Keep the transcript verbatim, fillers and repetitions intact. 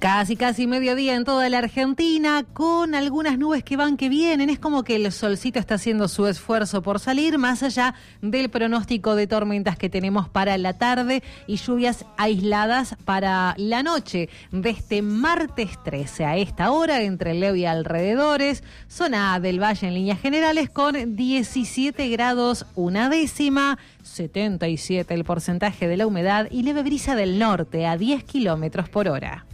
Casi, casi mediodía en toda la Argentina, con algunas nubes que van que vienen. Es como que el solcito está haciendo su esfuerzo por salir, más allá del pronóstico de tormentas que tenemos para la tarde y lluvias aisladas para la noche de este martes trece. A esta hora, entre el Leo y alrededores, zona del Valle en líneas generales con diecisiete grados una décima, setenta y siete el porcentaje de la humedad y leve brisa del norte a diez kilómetros por hora.